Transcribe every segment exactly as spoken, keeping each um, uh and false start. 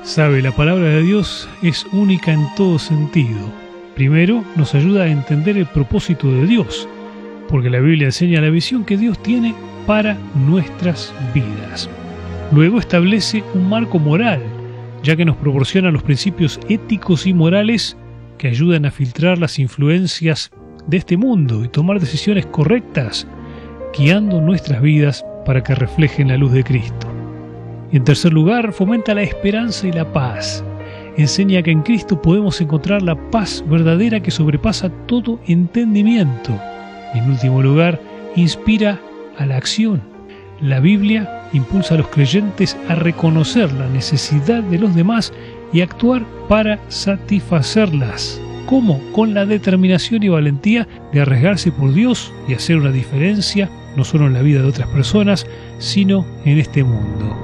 Sabe, la palabra de Dios es única en todo sentido. Primero, nos ayuda a entender el propósito de Dios, porque la Biblia enseña la visión que Dios tiene para nuestras vidas. Luego establece un marco moral, ya que nos proporciona los principios éticos y morales que ayudan a filtrar las influencias de este mundo y tomar decisiones correctas, guiando nuestras vidas para que reflejen la luz de Cristo. Y en tercer lugar, fomenta la esperanza y la paz. Enseña que en Cristo podemos encontrar la paz verdadera que sobrepasa todo entendimiento. Y en último lugar, inspira a la acción. La Biblia impulsa a los creyentes a reconocer la necesidad de los demás y actuar para satisfacerlas. ¿Cómo? Con la determinación y valentía de arriesgarse por Dios y hacer una diferencia, no solo en la vida de otras personas, sino en este mundo.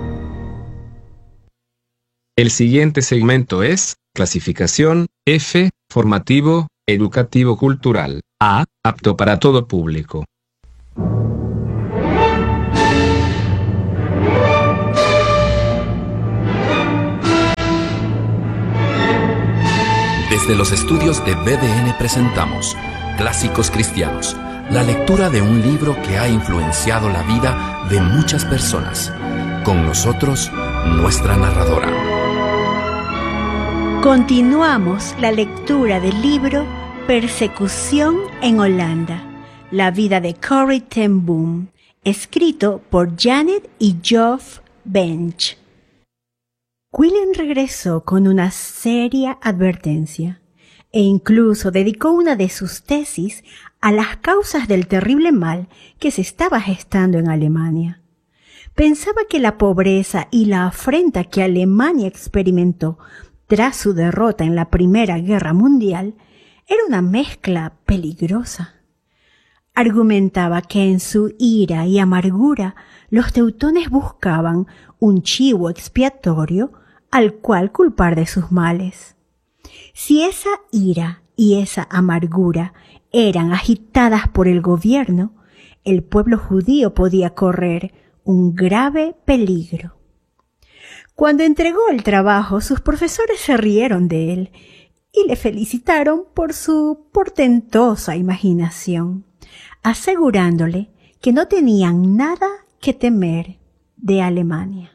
El siguiente segmento es clasificación F, formativo, educativo cultural, A, apto para todo público. Desde los estudios de B D N presentamos Clásicos Cristianos, la lectura de un libro que ha influenciado la vida de muchas personas. Con nosotros, nuestra narradora. Continuamos la lectura del libro Persecución en Holanda, la vida de Corrie ten Boom, escrito por Janet y Geoff Bench. Willem regresó con una seria advertencia e incluso dedicó una de sus tesis a las causas del terrible mal que se estaba gestando en Alemania. Pensaba que la pobreza y la afrenta que Alemania experimentó tras su derrota en la Primera Guerra Mundial era una mezcla peligrosa. Argumentaba que en su ira y amargura los teutones buscaban un chivo expiatorio al cual culpar de sus males. Si esa ira y esa amargura eran agitadas por el gobierno, el pueblo judío podía correr un grave peligro. Cuando entregó el trabajo, sus profesores se rieron de él y le felicitaron por su portentosa imaginación, asegurándole que no tenían nada que temer de Alemania.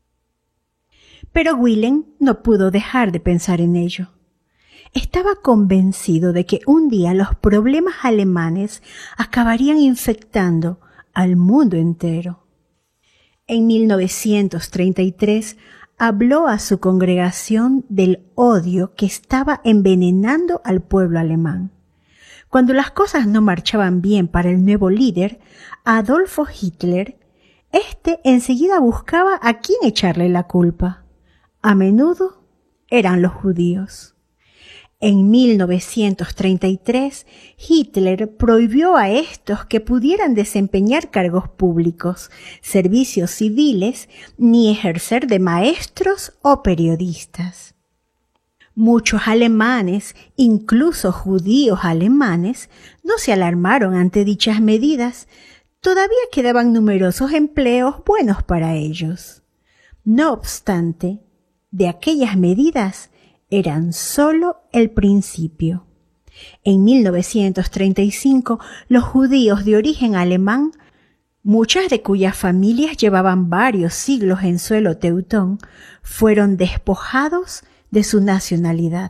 Pero Willem no pudo dejar de pensar en ello. Estaba convencido de que un día los problemas alemanes acabarían infectando al mundo entero. En mil novecientos treinta y tres habló a su congregación del odio que estaba envenenando al pueblo alemán. Cuando las cosas no marchaban bien para el nuevo líder, Adolfo Hitler, este enseguida buscaba a quién echarle la culpa. A menudo eran los judíos. En mil novecientos treinta y tres, Hitler prohibió a estos que pudieran desempeñar cargos públicos, servicios civiles, ni ejercer de maestros o periodistas. Muchos alemanes, incluso judíos alemanes, no se alarmaron ante dichas medidas. Todavía quedaban numerosos empleos buenos para ellos. No obstante, de aquellas medidas eran solo el principio. En mil novecientos treinta y cinco, los judíos de origen alemán, muchas de cuyas familias llevaban varios siglos en suelo teutón, fueron despojados de su nacionalidad.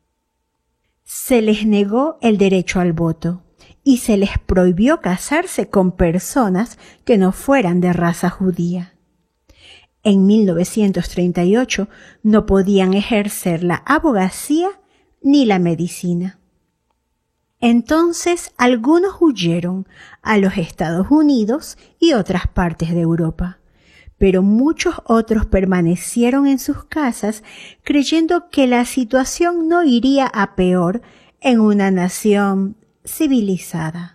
Se les negó el derecho al voto y se les prohibió casarse con personas que no fueran de raza judía. En mil novecientos treinta y ocho no podían ejercer la abogacía ni la medicina. Entonces algunos huyeron a los Estados Unidos y otras partes de Europa, pero muchos otros permanecieron en sus casas creyendo que la situación no iría a peor en una nación civilizada.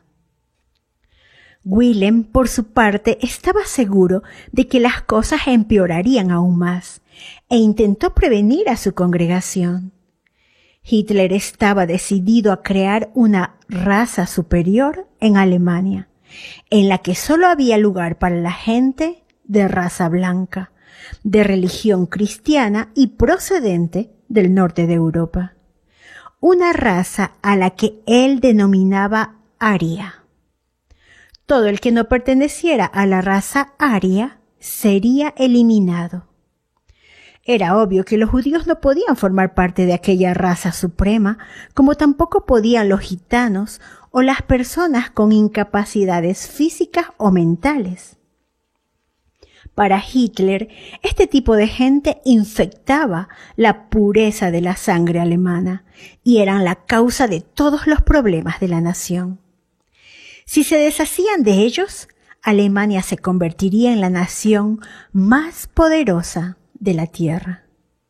Willem, por su parte, estaba seguro de que las cosas empeorarían aún más e intentó prevenir a su congregación. Hitler estaba decidido a crear una raza superior en Alemania, en la que solo había lugar para la gente de raza blanca, de religión cristiana y procedente del norte de Europa. Una raza a la que él denominaba aria. Todo el que no perteneciera a la raza aria sería eliminado. Era obvio que los judíos no podían formar parte de aquella raza suprema, como tampoco podían los gitanos o las personas con incapacidades físicas o mentales. Para Hitler, este tipo de gente infectaba la pureza de la sangre alemana y eran la causa de todos los problemas de la nación. Si se deshacían de ellos, Alemania se convertiría en la nación más poderosa de la tierra.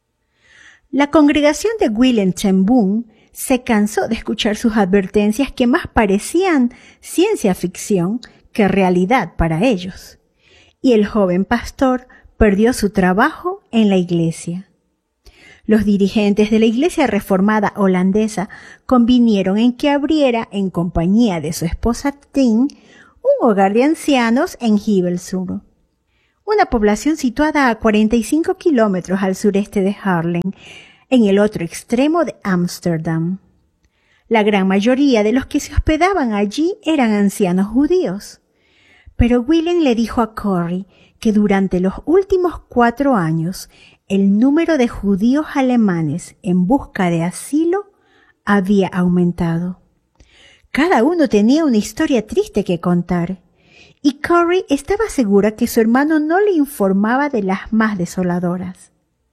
La congregación de Wilhelm ten Boom se cansó de escuchar sus advertencias que más parecían ciencia ficción que realidad para ellos, y el joven pastor perdió su trabajo en la iglesia. Los dirigentes de la iglesia reformada holandesa convinieron en que abriera, en compañía de su esposa Tien, un hogar de ancianos en Hilversum, una población situada a cuarenta y cinco kilómetros al sureste de Haarlem, en el otro extremo de Ámsterdam. La gran mayoría de los que se hospedaban allí eran ancianos judíos. Pero Willem le dijo a Corrie que durante los últimos cuatro años el número de judíos alemanes en busca de asilo había aumentado. Cada uno tenía una historia triste que contar, y Corrie estaba segura que su hermano no le informaba de las más desoladoras.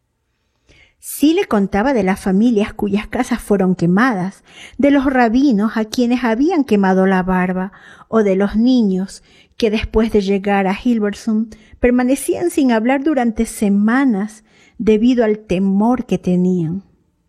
Sí le contaba de las familias cuyas casas fueron quemadas, de los rabinos a quienes habían quemado la barba, o de los niños que después de llegar a Hilversum permanecían sin hablar durante semanas debido al temor que tenían.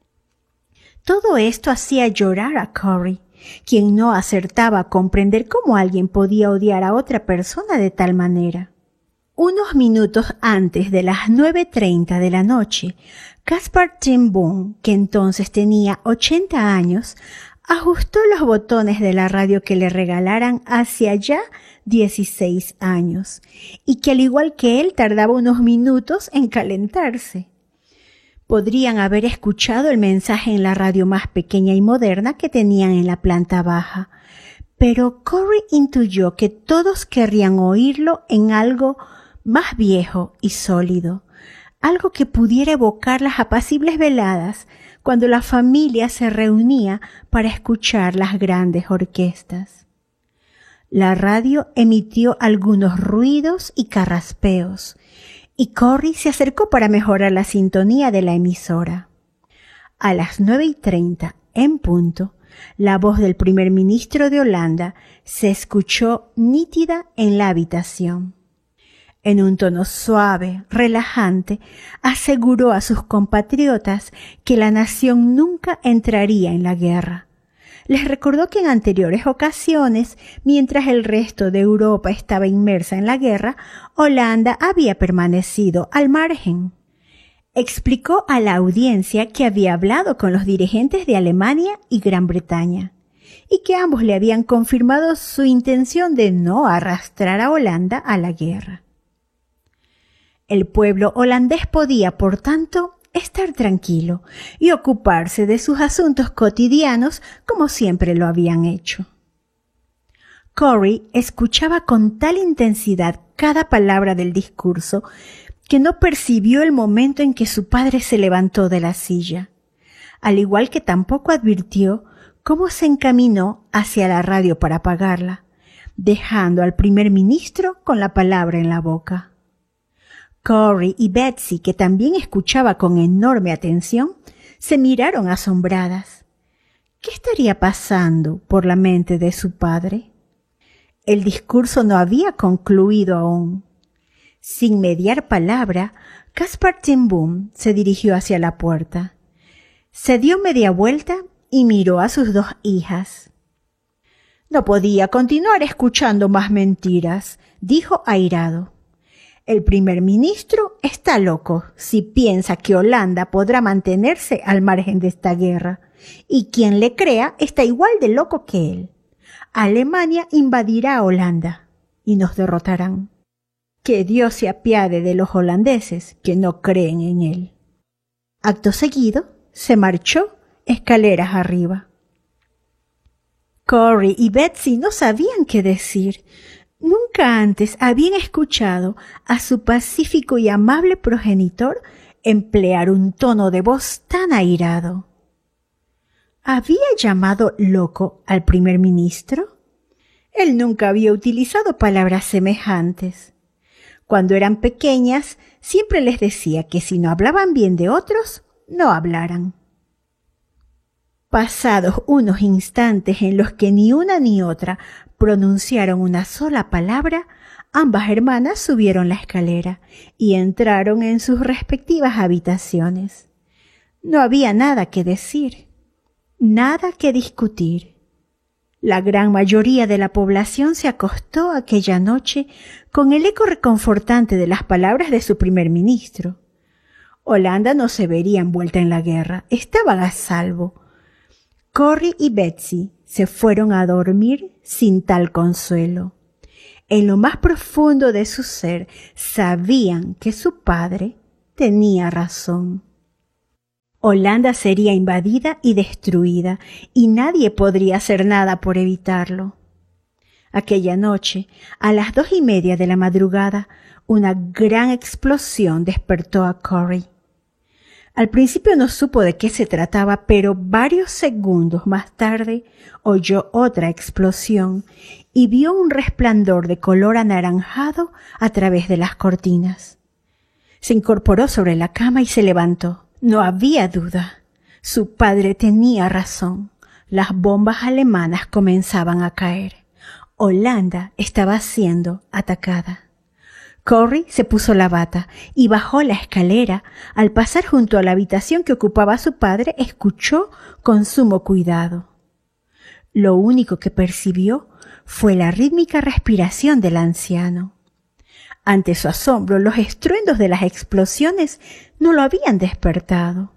Todo esto hacía llorar a Corrie, quien no acertaba a comprender cómo alguien podía odiar a otra persona de tal manera. Unos minutos antes de las nueve treinta de la noche, Caspar ten Boom, que entonces tenía ochenta años, ajustó los botones de la radio que le regalaran hacía ya dieciséis años, y que al igual que él tardaba unos minutos en calentarse. Podrían haber escuchado el mensaje en la radio más pequeña y moderna que tenían en la planta baja, pero Corrie intuyó que todos querrían oírlo en algo más viejo y sólido, algo que pudiera evocar las apacibles veladas cuando la familia se reunía para escuchar las grandes orquestas. La radio emitió algunos ruidos y carraspeos, y Corrie se acercó para mejorar la sintonía de la emisora. A las nueve y treinta, en punto, la voz del primer ministro de Holanda se escuchó nítida en la habitación. En un tono suave, relajante, aseguró a sus compatriotas que la nación nunca entraría en la guerra. Les recordó que en anteriores ocasiones, mientras el resto de Europa estaba inmersa en la guerra, Holanda había permanecido al margen. Explicó a la audiencia que había hablado con los dirigentes de Alemania y Gran Bretaña, y que ambos le habían confirmado su intención de no arrastrar a Holanda a la guerra. El pueblo holandés podía, por tanto, estar tranquilo y ocuparse de sus asuntos cotidianos como siempre lo habían hecho. Corrie escuchaba con tal intensidad cada palabra del discurso que no percibió el momento en que su padre se levantó de la silla, al igual que tampoco advirtió cómo se encaminó hacia la radio para apagarla, dejando al primer ministro con la palabra en la boca. Corrie y Betsy, que también escuchaba con enorme atención, se miraron asombradas. ¿Qué estaría pasando por la mente de su padre? El discurso no había concluido aún. Sin mediar palabra, Caspar ten Boom se dirigió hacia la puerta. Se dio media vuelta y miró a sus dos hijas. No podía continuar escuchando más mentiras, dijo airado. El primer ministro está loco si piensa que Holanda podrá mantenerse al margen de esta guerra, y quien le crea está igual de loco que él. Alemania invadirá a Holanda y nos derrotarán. Que Dios se apiade de los holandeses que no creen en él. Acto seguido, se marchó escaleras arriba. Corrie y Betsy no sabían qué decir. Nunca antes habían escuchado a su pacífico y amable progenitor emplear un tono de voz tan airado. ¿Había llamado loco al primer ministro? Él nunca había utilizado palabras semejantes. Cuando eran pequeñas, siempre les decía que si no hablaban bien de otros, no hablaran. Pasados unos instantes en los que ni una ni otra pronunciaron una sola palabra, ambas hermanas subieron la escalera y entraron en sus respectivas habitaciones. No había nada que decir, nada que discutir. La gran mayoría de la población se acostó aquella noche con el eco reconfortante de las palabras de su primer ministro. Holanda no se vería envuelta en la guerra, estaban a salvo. Corrie y Betsy se fueron a dormir sin tal consuelo. En lo más profundo de su ser sabían que su padre tenía razón. Holanda sería invadida y destruida, y nadie podría hacer nada por evitarlo. Aquella noche, a las dos y media de la madrugada, una gran explosión despertó a Corrie. Al principio no supo de qué se trataba, pero varios segundos más tarde oyó otra explosión y vio un resplandor de color anaranjado a través de las cortinas. Se incorporó sobre la cama y se levantó. No había duda. Su padre tenía razón. Las bombas alemanas comenzaban a caer. Holanda estaba siendo atacada. Corrie se puso la bata y bajó la escalera. Al pasar junto a la habitación que ocupaba su padre, escuchó con sumo cuidado. Lo único que percibió fue la rítmica respiración del anciano. Ante su asombro, los estruendos de las explosiones no lo habían despertado.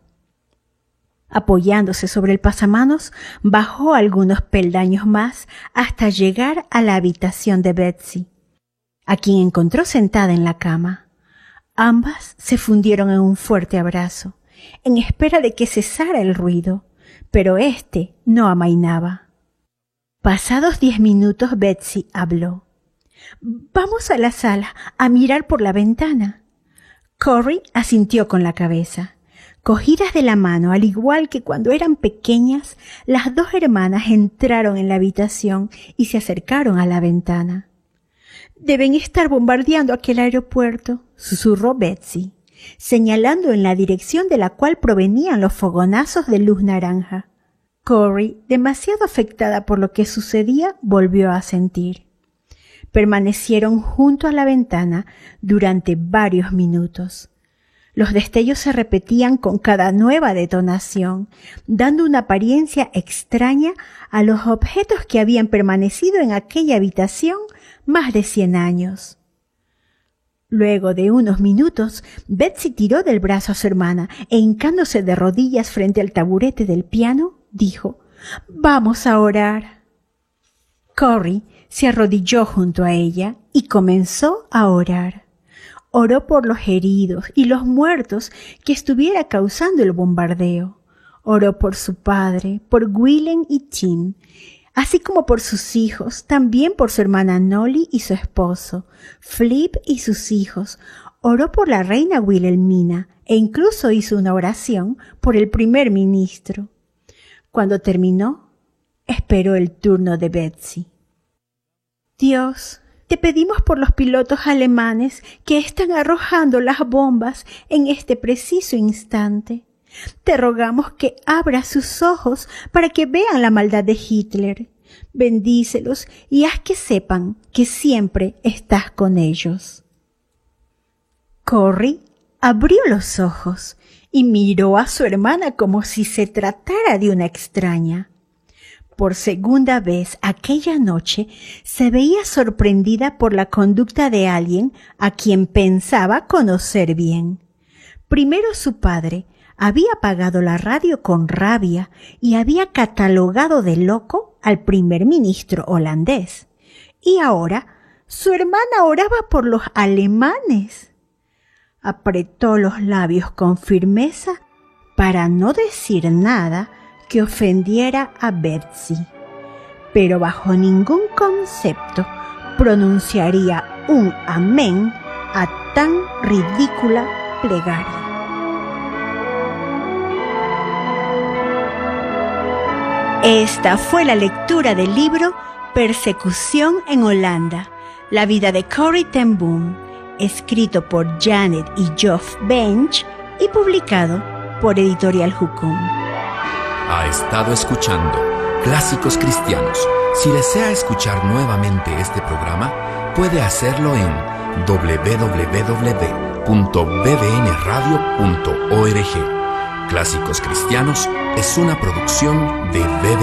Apoyándose sobre el pasamanos, bajó algunos peldaños más hasta llegar a la habitación de Betsy, a quien encontró sentada en la cama. Ambas se fundieron en un fuerte abrazo, en espera de que cesara el ruido, pero éste no amainaba. Pasados diez minutos, Betsy habló. «Vamos a la sala a mirar por la ventana». Corrie asintió con la cabeza. Cogidas de la mano, al igual que cuando eran pequeñas, las dos hermanas entraron en la habitación y se acercaron a la ventana. «Deben estar bombardeando aquel aeropuerto», susurró Betsy, señalando en la dirección de la cual provenían los fogonazos de luz naranja. Corrie, demasiado afectada por lo que sucedía, volvió a asentir. Permanecieron junto a la ventana durante varios minutos. Los destellos se repetían con cada nueva detonación, dando una apariencia extraña a los objetos que habían permanecido en aquella habitación más de cien años. Luego de unos minutos, Betsy tiró del brazo a su hermana e hincándose de rodillas frente al taburete del piano, dijo: «Vamos a orar». Corrie se arrodilló junto a ella y comenzó a orar. Oró por los heridos y los muertos que estuviera causando el bombardeo. Oró por su padre, por Willem y Tim, así como por sus hijos, también por su hermana Nolly y su esposo, Flip y sus hijos. Oró por la reina Wilhelmina e incluso hizo una oración por el primer ministro. Cuando terminó, esperó el turno de Betsy. «Dios, te pedimos por los pilotos alemanes que están arrojando las bombas en este preciso instante. Te rogamos que abras sus ojos para que vean la maldad de Hitler. Bendícelos y haz que sepan que siempre estás con ellos». Corrie abrió los ojos y miró a su hermana como si se tratara de una extraña. Por segunda vez aquella noche se veía sorprendida por la conducta de alguien a quien pensaba conocer bien. Primero su padre había apagado la radio con rabia y había catalogado de loco al primer ministro holandés. Y ahora Su hermana oraba por los alemanes. Apretó los labios con firmeza para no decir nada que ofendiera a Betsy, pero bajo ningún concepto pronunciaría un amén a tan ridícula plegaria. Esta fue la lectura del libro Persecución en Holanda, la vida de Corrie ten Boom, escrito por Janet y Geoff Bench y publicado por Editorial Jukum. Ha estado escuchando Clásicos Cristianos. Si desea escuchar nuevamente este programa, puede hacerlo en doble u doble u doble u punto b d n radio punto org. Clásicos Cristianos es una producción de B D N.